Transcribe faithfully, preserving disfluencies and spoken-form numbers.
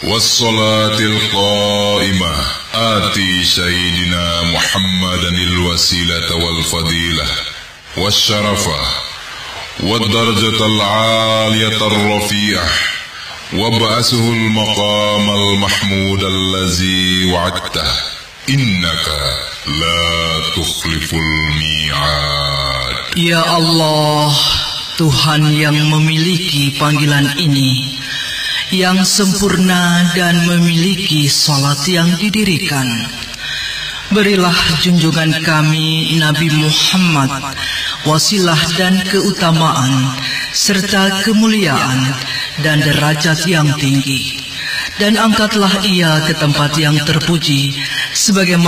والصلاة القائمة آتي سيدنا محمدا الوسيلة والفضيلة والشرفة والدرجة العالية الرفيعة وابعثه المقام المحمود الذي وعدته إنك لا تخلف الميعاد. Ya Allah, Tuhan yang memiliki panggilan ini, yang sempurna dan memiliki salat yang didirikan, berilah junjungan kami Nabi Muhammad wasilah dan keutamaan serta kemuliaan dan derajat yang tinggi, dan angkatlah ia ke tempat yang terpuji sebagaimana